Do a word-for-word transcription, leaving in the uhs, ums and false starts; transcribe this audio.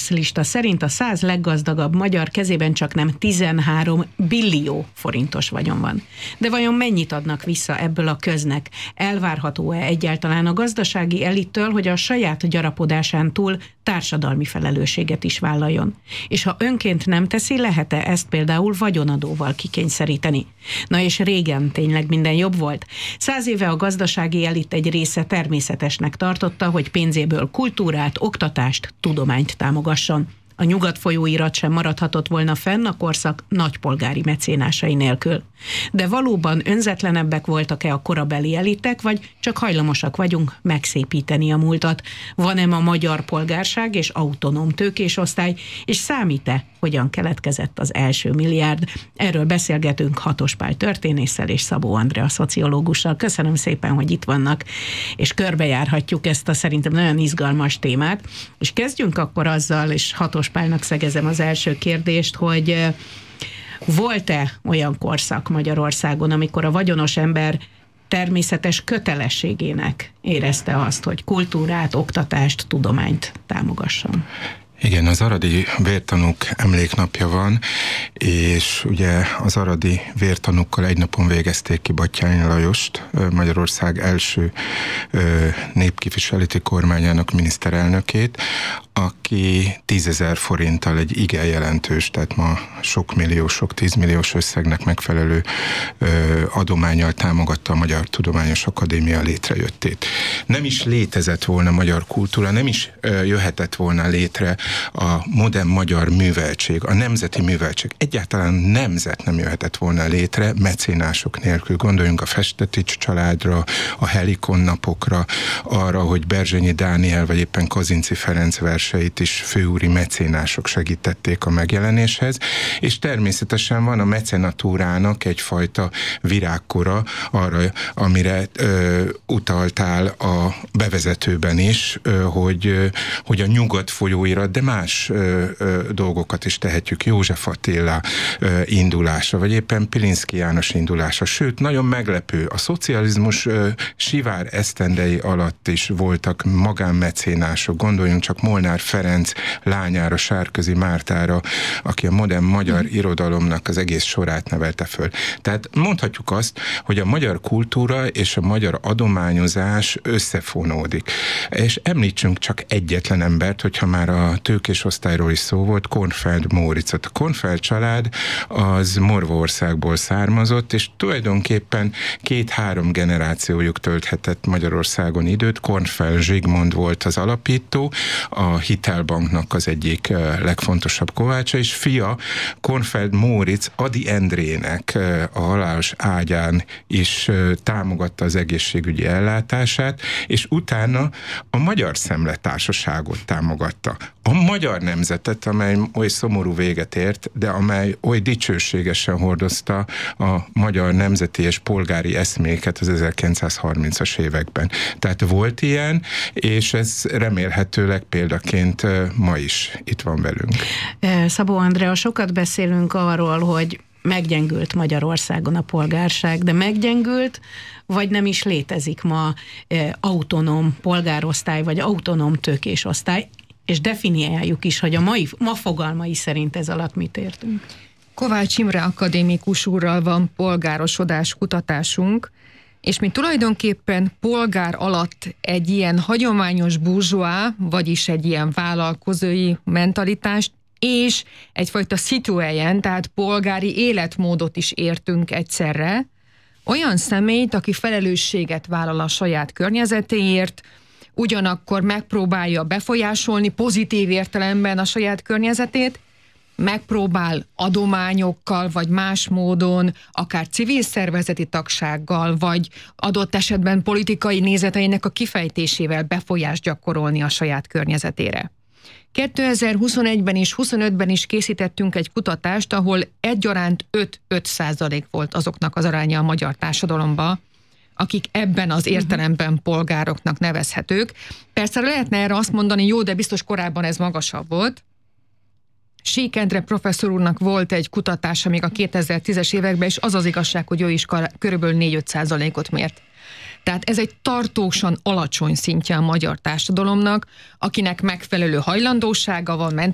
Forbes lista szerint a száz leggazdagabb magyar kezében csak nem tizenhárom billió forintos vagyon van. De vajon mennyit adnak vissza ebből a köznek? Elvárható-e egyáltalán a gazdasági elittől, hogy a saját gyarapodásán túl társadalmi felelősséget is vállaljon? És ha önként nem teszi, lehet-e ezt például vagyonadóval kikényszeríteni? Na és régen tényleg minden jobb volt? Száz éve a gazdasági elit egy része természetesnek tartotta, hogy pénzéből kultúrát, oktatást, tudományt támogasson. A Nyugat folyóirat sem maradhatott volna fenn a korszak nagypolgári mecénásai nélkül. De valóban önzetlenebbek voltak-e a korabeli elitek, vagy csak hajlamosak vagyunk megszépíteni a múltat? Van-e a magyar polgárság és autonóm tőkésosztály, és számít-e, hogyan keletkezett az első milliárd? Erről beszélgetünk Hatos Pál történésszel és Szabó Andrea szociológussal. Köszönöm szépen, hogy itt vannak, és körbejárhatjuk ezt a szerintem nagyon izgalmas témát. És kezdjünk akkor azzal, és Hatos Pálnak szegezem az első kérdést, hogy volt-e olyan korszak Magyarországon, amikor a vagyonos ember természetes kötelességének érezte azt, hogy kultúrát, oktatást, tudományt támogasson? Igen, az aradi vértanúk emléknapja van, és ugye az aradi vértanúkkal egy napon végezték ki Batthyány Lajost, Magyarország első népképviseleti kormányának miniszterelnökét, aki tízezer forinttal egy igen jelentős, tehát ma sok millió, sok tízmilliós összegnek megfelelő ö, adománnyal támogatta a Magyar Tudományos Akadémia létrejöttét. Nem is létezett volna magyar kultúra, nem is ö, jöhetett volna létre a modern magyar műveltség, a nemzeti műveltség. Egyáltalán nemzet nem jöhetett volna létre mecénások nélkül. Gondoljunk a Festetics családra, a Helikon napokra, arra, hogy Berzsenyi Dániel vagy éppen Kazinczy Ferenc verseit is főúri mecénások segítették a megjelenéshez, és természetesen van a mecenatúrának egyfajta virágkora arra, amire ö, utaltál a bevezetőben is, ö, hogy, hogy a Nyugat folyóirat, de más ö, ö, dolgokat is tehetjük, József Attila ö, indulása, vagy éppen Pilinszky János indulása, sőt, nagyon meglepő, a szocializmus ö, sivár esztendei alatt is voltak magánmecénások, gondoljunk csak Molnár Ferenc lányára, Sárközi Mártára, aki a modern magyar irodalomnak az egész sorát nevelte föl. Tehát mondhatjuk azt, hogy a magyar kultúra és a magyar adományozás összefonódik. És említsünk csak egyetlen embert, hogyha már a tőkés osztályról is szó volt, Kornfeld Móriczot. A Kornfeld család az Morvaországból származott, és tulajdonképpen két-három generációjuk tölthetett Magyarországon időt. Kornfeld Zsigmond volt az alapító, a Hitelbanknak az egyik legfontosabb kovácsa, és fia Kornfeld Móricz Ady Endrének a halálos ágyán is támogatta az egészségügyi ellátását, és utána a Magyar Szemletársaságot támogatta. A magyar nemzetet, amely oly szomorú véget ért, de amely oly dicsőségesen hordozta a magyar nemzeti és polgári eszméket az ezerkilencszázharmincas években. Tehát volt ilyen, és ez remélhetőleg példaként ma is itt van velünk. Szabó Andrea, sokat beszélünk arról, hogy meggyengült Magyarországon a polgárság, de meggyengült, vagy nem is létezik ma autonóm polgárosztály, vagy autonóm tőkésosztály, és definiáljuk is, hogy a mai, ma fogalmai szerint ez alatt mit értünk. Kovács Imre akadémikus úrral van polgárosodás kutatásunk, és mi tulajdonképpen polgár alatt egy ilyen hagyományos burzsóá, vagyis egy ilyen vállalkozói mentalitást, és egyfajta citoyen, tehát polgári életmódot is értünk egyszerre. Olyan személyt, aki felelősséget vállal a saját környezetéért, ugyanakkor megpróbálja befolyásolni pozitív értelemben a saját környezetét, megpróbál adományokkal, vagy más módon, akár civil szervezeti tagsággal, vagy adott esetben politikai nézeteinek a kifejtésével befolyást gyakorolni a saját környezetére. kétezer-huszonegyben és huszonötben is készítettünk egy kutatást, ahol egyaránt öt-öt százalék volt azoknak az aránya a magyar társadalomban, akik ebben az értelemben polgároknak nevezhetők. Persze lehetne erre azt mondani, jó, de biztos korábban ez magasabb volt. Sík Endre professzor úrnak volt egy kutatása még a kétezer-tízes években, és az az igazság, hogy ő is körülbelül négy-öt százalékot mért. Tehát ez egy tartósan alacsony szintje a magyar társadalomnak, akinek megfelelő hajlandósága van,